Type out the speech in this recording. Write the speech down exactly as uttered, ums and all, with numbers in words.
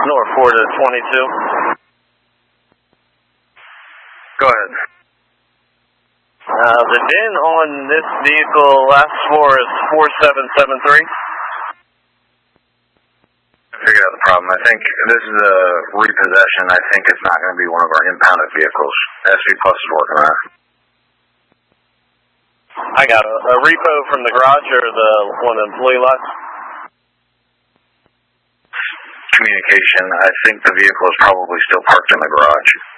North four to twenty-two. Go ahead. Uh, the V I N on this vehicle last four is four seven seven three. I figured out the problem. I think this is a repossession. I think it's not going to be one of our impounded vehicles. S V Plus is working on it. I got a, a repo from the garage or the one of the employee lots? Communication. I think the vehicle is probably still parked in the garage.